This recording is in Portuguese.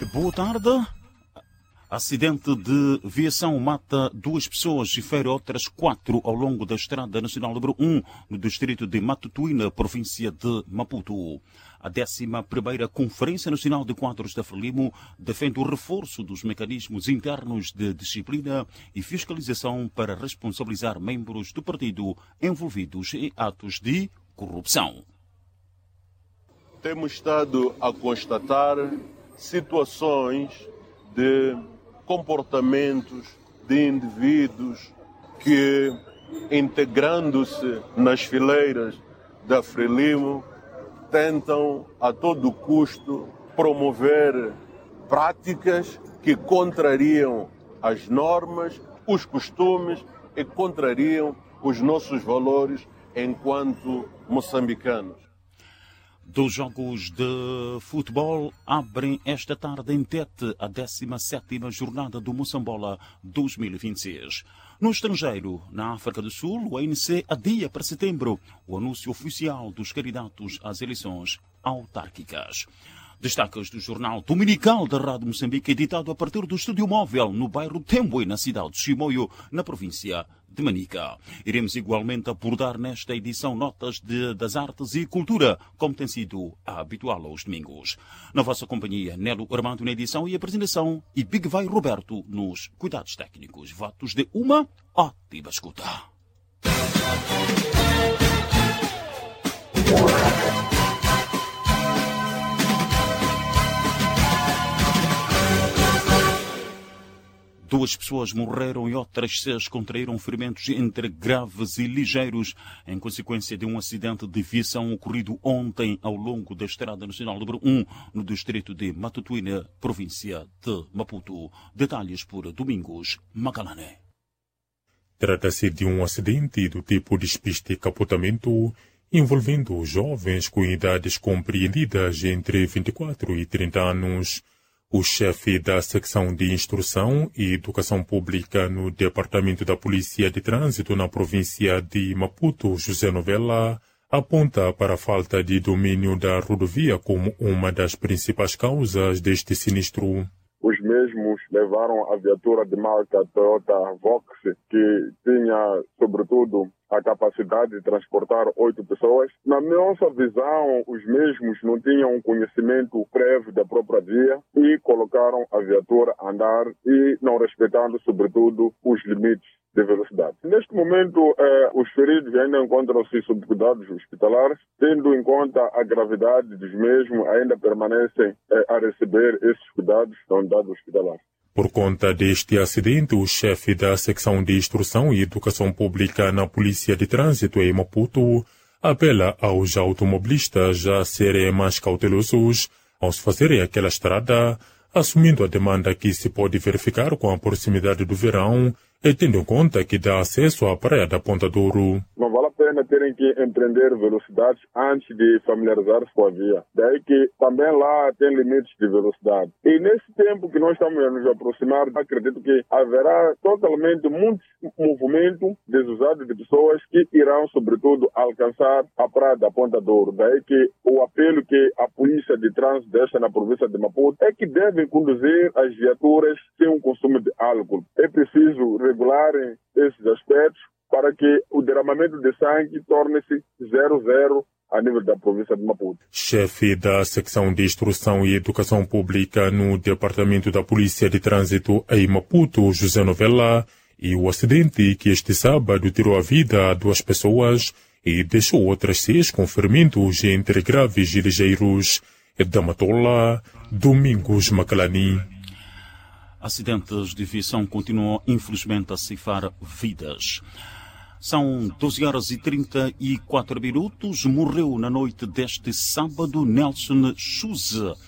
Boa tarde. Acidente de viação mata 2 pessoas e fere outras 4 ao longo da Estrada Nacional número 1, no distrito de Matutuína, província de Maputo. A 11ª Conferência Nacional de Quadros da Frelimo defende o reforço dos mecanismos internos de disciplina e fiscalização para responsabilizar membros do partido envolvidos em atos de corrupção. Temos estado a constatar situações de comportamentos de indivíduos que, integrando-se nas fileiras da Frelimo, tentam a todo custo promover práticas que contrariam as normas, os costumes e contrariam os nossos valores enquanto moçambicanos. Dos jogos de futebol abrem esta tarde em Tete a 17ª jornada do Moçambola 2026. No estrangeiro, na África do Sul, o ANC adia para setembro o anúncio oficial dos candidatos às eleições autárquicas. Destaques do Jornal Dominical da Rádio Moçambique, editado a partir do estúdio móvel no bairro Tembue, na cidade de Chimoio, na província de Manica. Iremos igualmente abordar nesta edição notas das artes e cultura, como tem sido habitual aos domingos. Na vossa companhia, Nelo Armando na edição e apresentação e Big Vai Roberto nos cuidados técnicos. Votos de uma ótima escuta. Duas pessoas morreram e outras 6 contraíram ferimentos entre graves e ligeiros em consequência de um acidente de viação ocorrido ontem ao longo da Estrada Nacional número 1, no distrito de Matutuína, província de Maputo. Detalhes por Domingos Macalane. Trata-se de um acidente do tipo despiste e capotamento envolvendo jovens com idades compreendidas entre 24 e 30 anos. O chefe da secção de Instrução e Educação Pública no Departamento da Polícia de Trânsito na província de Maputo, José Novella, aponta para a falta de domínio da rodovia como uma das principais causas deste sinistro. Os mesmos levaram a viatura de marca Toyota Vox, que tinha, sobretudo, a capacidade de transportar 8 pessoas. Na nossa visão, os mesmos não tinham conhecimento prévio da própria via e colocaram a viatura a andar e não respeitando, sobretudo, os limites de velocidade. Neste momento, os feridos ainda encontram-se sob cuidados hospitalares, tendo em conta a gravidade dos mesmos, ainda permanecem a receber esses cuidados da unidade hospitalar. Por conta deste acidente, o chefe da secção de Instrução e Educação Pública na Polícia de Trânsito em Maputo apela aos automobilistas a serem mais cautelosos ao se fazerem aquela estrada, assumindo a demanda que se pode verificar com a proximidade do verão e tendo em conta que dá acesso à praia da Ponta do Ouro. Não vale a pena terem que empreender velocidades antes de familiarizar-se com a via. Daí que também lá tem limites de velocidade. E nesse tempo que nós estamos a nos aproximar, acredito que haverá totalmente muito movimento desusado de pessoas que irão, sobretudo, alcançar a praia da Ponta do Ouro. Daí que o apelo que a Polícia de Trânsito deixa na província de Maputo é que devem conduzir as viaturas sem um consumo de álcool. É preciso regularem esses aspectos para que o derramamento de sangue torne-se 0,0 a nível da província de Maputo. Chefe da secção de Instrução e Educação Pública no Departamento da Polícia de Trânsito em Maputo, José Novella, e o acidente que este sábado tirou a vida a 2 pessoas e deixou outras 6 com ferimentos entre graves e ligeiros. Da Matola, Domingos Macalani. Acidentes de viação continuam, infelizmente, a ceifar vidas. São 12h34. Morreu na noite deste sábado Nelson Schuze,